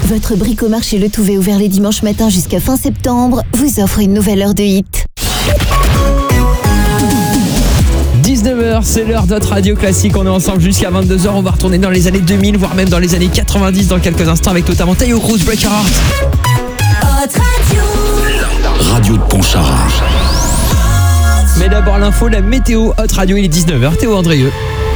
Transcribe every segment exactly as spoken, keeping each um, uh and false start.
Votre bricomarché Le Touvet ouvert les dimanches matins jusqu'à fin septembre vous offre une nouvelle heure de hit. dix-neuf heures, c'est l'heure d'Hot Radio Classique. On est ensemble jusqu'à vingt-deux heures. On va retourner dans les années deux mille, voire même dans les années quatre-vingt-dix dans quelques instants avec notamment Taio Cruz, Break Your Heart. Hot Radio. Radio de Pontcharra. Mais d'abord l'info, la météo. Hot Radio, il est dix-neuf heures. Théo Andrieux.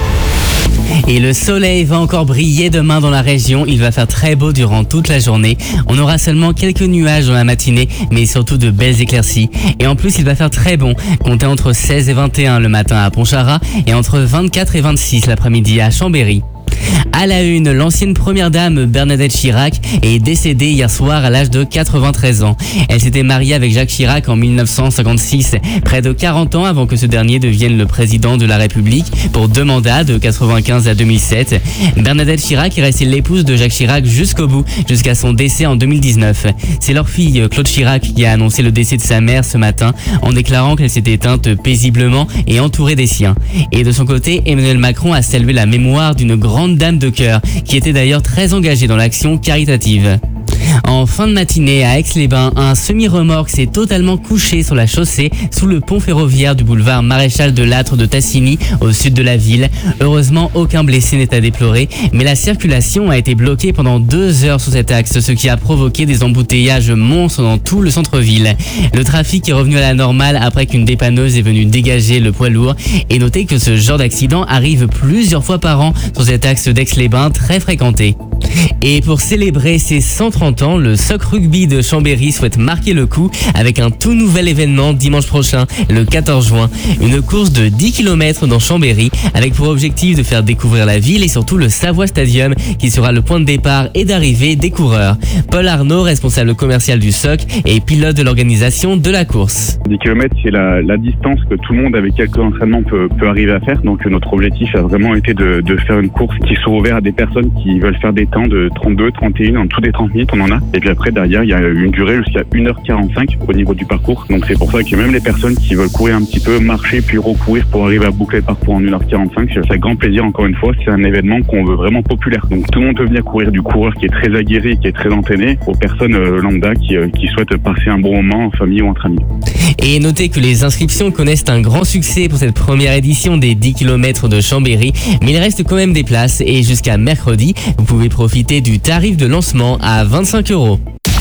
Et le soleil va encore briller demain dans la région. Il va faire très beau durant toute la journée. On aura seulement quelques nuages dans la matinée, mais surtout de belles éclaircies. Et en plus, il va faire très bon. Comptez entre seize et vingt et un le matin à Pontcharra et entre vingt-quatre et vingt-six l'après-midi à Chambéry. À la une, l'ancienne première dame Bernadette Chirac est décédée hier soir à l'âge de quatre-vingt-treize ans. Elle s'était mariée avec Jacques Chirac en mille neuf cent cinquante-six, près de quarante ans avant que ce dernier devienne le président de la République pour deux mandats de quatre-vingt-quinze à deux mille sept. Bernadette Chirac est restée l'épouse de Jacques Chirac jusqu'au bout, jusqu'à son décès en deux mille dix-neuf. C'est leur fille Claude Chirac qui a annoncé le décès de sa mère ce matin en déclarant qu'elle s'était éteinte paisiblement et entourée des siens. Et de son côté, Emmanuel Macron a salué la mémoire d'une grande dame de cœur, qui était d'ailleurs très engagée dans l'action caritative. En fin de matinée à Aix-les-Bains, un semi-remorque s'est totalement couché sur la chaussée sous le pont ferroviaire du boulevard Maréchal de Lattre de Tassigny au sud de la ville. Heureusement, aucun blessé n'est à déplorer, mais la circulation a été bloquée pendant deux heures sur cet axe, ce qui a provoqué des embouteillages monstres dans tout le centre-ville. Le trafic est revenu à la normale après qu'une dépanneuse est venue dégager le poids lourd. Et notez que ce genre d'accident arrive plusieurs fois par an sur cet axe d'Aix-les-Bains très fréquenté. Et pour célébrer ses cent trente ans, le Soc Rugby de Chambéry souhaite marquer le coup avec un tout nouvel événement dimanche prochain, le quatorze juin. Une course de dix kilomètres dans Chambéry avec pour objectif de faire découvrir la ville et surtout le Savoie Stadium qui sera le point de départ et d'arrivée des coureurs. Paul Arnaud, responsable commercial du Soc et pilote de l'organisation de la course. dix kilomètres, c'est la, la distance que tout le monde avec quelques entraînements peut, peut arriver à faire. Donc notre objectif a vraiment été de, de faire une course qui soit ouverte à des personnes qui veulent faire des temps de trente-deux, trente et un, en dessous des trente minutes, on en a. Et puis après, derrière, il y a une durée jusqu'à une heure quarante-cinq au niveau du parcours. Donc c'est pour ça que même les personnes qui veulent courir un petit peu, marcher puis recourir pour arriver à boucler le parcours en une heure quarante-cinq, c'est un grand plaisir encore une fois. C'est un événement qu'on veut vraiment populaire. Donc tout le monde peut venir courir, du coureur qui est très aguerri, qui est très entraîné, aux personnes euh, lambda qui, euh, qui souhaitent passer un bon moment en famille ou entre amis. Et notez que les inscriptions connaissent un grand succès pour cette première édition des dix kilomètres de Chambéry, mais il reste quand même des places et jusqu'à mercredi, vous pouvez profiter du tarif de lancement à vingt-cinq euros.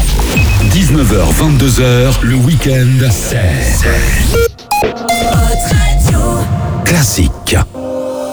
dix-neuf heures, vingt-deux heures, le week-end, c'est Classique.